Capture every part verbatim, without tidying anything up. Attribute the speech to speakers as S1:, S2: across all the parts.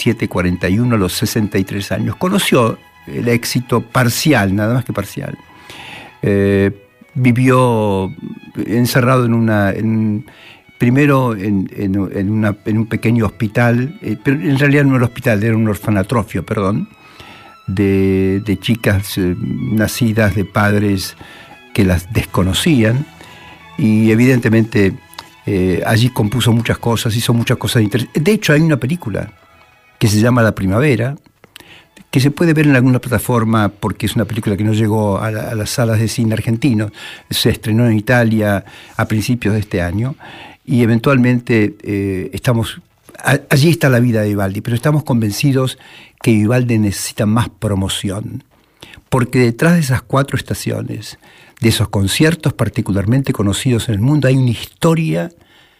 S1: siete cuarenta y uno a los sesenta y tres años. Conoció el éxito parcial, nada más que parcial. Eh, vivió encerrado en una... En, primero en, en, en, una, en un pequeño hospital, eh, pero en realidad no era un hospital, era un orfanatrofio, perdón, de, de chicas eh, nacidas de padres que las desconocían, y evidentemente eh, allí compuso muchas cosas, hizo muchas cosas interesantes. De hecho, hay una película que se llama La Primavera, que se puede ver en alguna plataforma porque es una película que no llegó a, la, a las salas de cine argentinos, se estrenó en Italia a principios de este año, y eventualmente eh, estamos, a, allí está la vida de Vivaldi, pero estamos convencidos que Vivaldi necesita más promoción, porque detrás de esas cuatro estaciones, de esos conciertos particularmente conocidos en el mundo, hay una historia,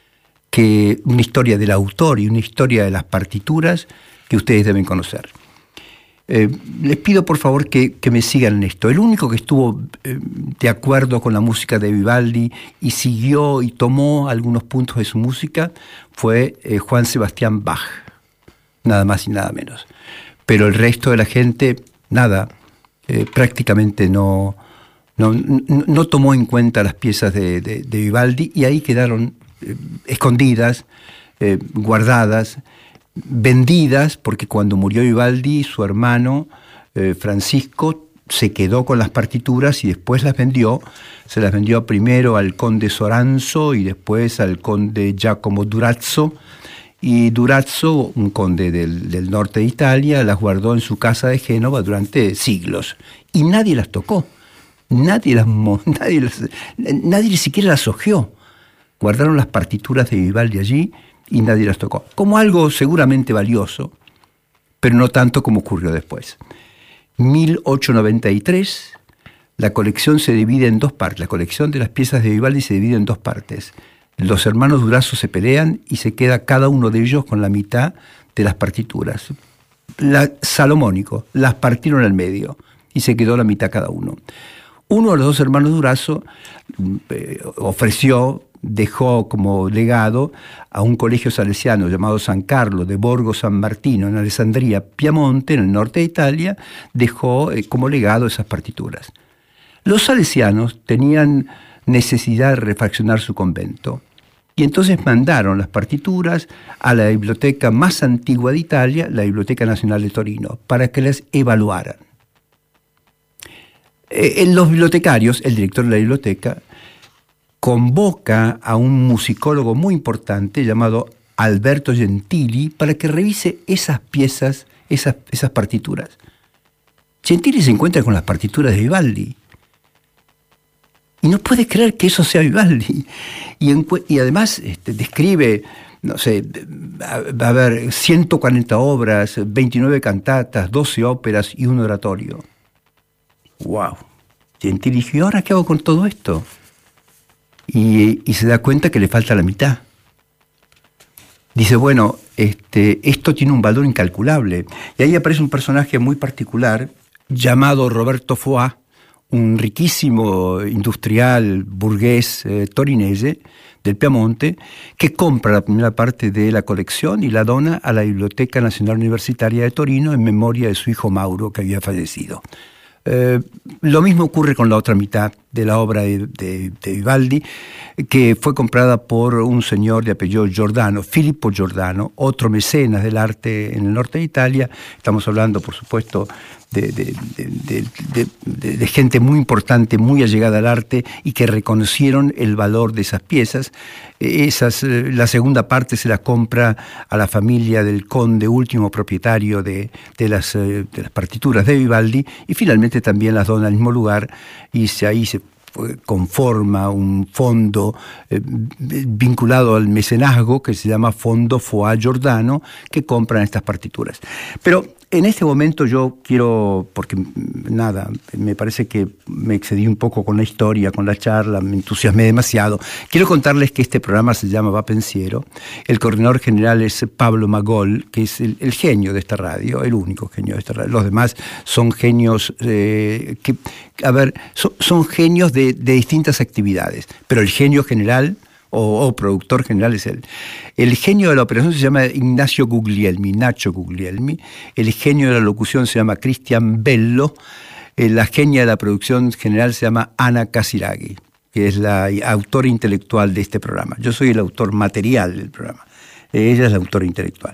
S1: que, una historia del autor y una historia de las partituras que ustedes deben conocer. Eh, les pido por favor que, que me sigan en esto. El único que estuvo eh, de acuerdo con la música de Vivaldi y siguió y tomó algunos puntos de su música fue eh, Juan Sebastián Bach, nada más y nada menos. Pero el resto de la gente, nada, eh, prácticamente no, no, no, no tomó en cuenta las piezas de, de, de Vivaldi, y ahí quedaron eh, escondidas, eh, guardadas, vendidas, porque cuando murió Vivaldi, su hermano eh, Francisco se quedó con las partituras y después las vendió. Se las vendió primero al conde Soranzo y después al conde Giacomo Durazzo, y Durazzo, un conde del, del norte de Italia, las guardó en su casa de Génova durante siglos y nadie las tocó, nadie las nadie, las, nadie ni siquiera las hojeó. Guardaron las partituras de Vivaldi allí y nadie las tocó, como algo seguramente valioso, pero no tanto como ocurrió después. mil ochocientos noventa y tres, la colección se divide en dos partes. La colección de las piezas de Vivaldi se divide en dos partes. Los hermanos Durazzo se pelean y se queda cada uno de ellos con la mitad de las partituras. La, salomónico, las partieron al medio y se quedó la mitad cada uno. Uno de los dos hermanos Durazzo eh, ofreció, dejó como legado a un colegio salesiano llamado San Carlo de Borgo San Martino en Alessandria, Piamonte, en el norte de Italia, dejó eh, como legado esas partituras. Los salesianos tenían necesidad de refaccionar su convento y entonces mandaron las partituras a la biblioteca más antigua de Italia, la Biblioteca Nacional de Torino, para que las evaluaran. Eh, los bibliotecarios, el director de la biblioteca, convoca a un musicólogo muy importante llamado Alberto Gentili para que revise esas piezas, esas, esas partituras. Gentili se encuentra con las partituras de Vivaldi y no puede creer que eso sea Vivaldi. Y, y además este, describe, no sé, a, a ver, ciento cuarenta obras, veintinueve cantatas, doce óperas y un oratorio. ¡Wow! Gentili dijo, ¿y ahora qué hago con todo esto? Y, y se da cuenta que le falta la mitad. Dice, bueno, este, esto tiene un valor incalculable. Y ahí aparece un personaje muy particular llamado Roberto Foà, un riquísimo industrial burgués eh, torinese del Piamonte, que compra la primera parte de la colección y la dona a la Biblioteca Nacional Universitaria de Torino en memoria de su hijo Mauro, que había fallecido. Eh, lo mismo ocurre con la otra mitad de la obra de, de, de Vivaldi, que fue comprada por un señor de apellido Giordano, Filippo Giordano, otro mecenas del arte en el norte de Italia. Estamos hablando, por supuesto, de, de, de, de, de, de gente muy importante, muy allegada al arte y que reconocieron el valor de esas piezas. Esas, la segunda parte se la compra a la familia del conde, último propietario de, de, las, de las partituras de Vivaldi, y finalmente también las dona al mismo lugar, y se, ahí se conforma un fondo eh, vinculado al mecenazgo que se llama Fondo Foà Giordano, que compran estas partituras. Pero en este momento yo quiero, porque nada, me parece que me excedí un poco con la historia, con la charla, me entusiasmé demasiado. Quiero contarles que este programa se llama Va Pensiero. El coordinador general es Pablo Magol, que es el, el genio de esta radio, el único genio de esta radio. Los demás son genios eh, que, a ver, son, son genios de, de distintas actividades, pero el genio general, o, o productor general es él. El genio de la operación se llama Ignacio Guglielmi, Nacho Guglielmi. El genio de la locución se llama Cristian Bello. La genia de la producción general se llama Ana Casiraghi, que es la autora intelectual de este programa. Yo soy el autor material del programa. Ella es la autora intelectual.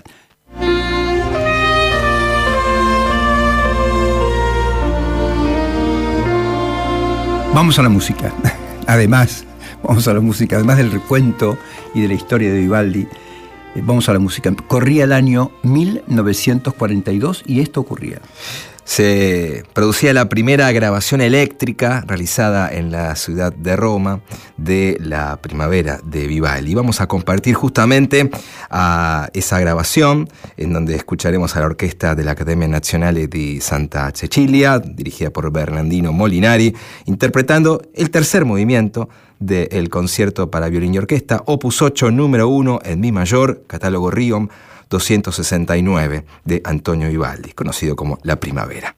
S1: Vamos a la música. Además, vamos a la música. Además del recuento y de la historia de Vivaldi, vamos a la música. Corría el año mil novecientos cuarenta y dos y esto ocurría.
S2: Se producía la primera grabación eléctrica realizada en la ciudad de Roma de la primavera de Vivaldi. Vamos a compartir justamente a esa grabación en donde escucharemos a la orquesta de la Accademia Nazionale di Santa Cecilia, dirigida por Bernardino Molinari, interpretando el tercer movimiento del concierto para violín y orquesta, opus ocho, número uno en mi mayor, catálogo Riom, doscientos sesenta y nueve de Antonio Vivaldi, conocido como La Primavera.